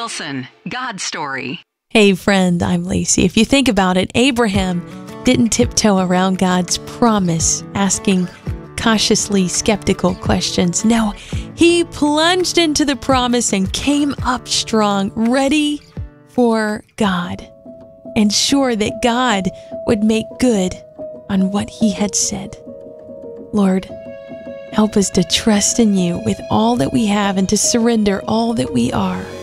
Wilson, God's Story. Hey friend, I'm Lacey. If you think about it, Abraham didn't tiptoe around God's promise, asking cautiously skeptical questions. No, he plunged into the promise and came up strong, ready for God, and sure that God would make good on what he had said. Lord, help us to trust in you with all that we have and to surrender all that we are.